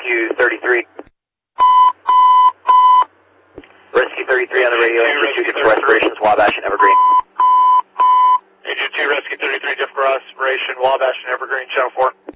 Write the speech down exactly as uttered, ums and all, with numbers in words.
Rescue thirty-three. Rescue thirty-three on the radio, Engine two, different respirations, Wabash and Evergreen. Engine two, Rescue thirty-three, different respiration, Wabash and Evergreen, channel four.